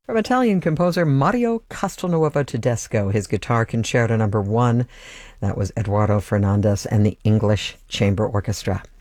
From Italian composer Mario Castelnuovo Tedesco, his Guitar Concerto No. 1. That was Eduardo Fernandez and the English Chamber Orchestra.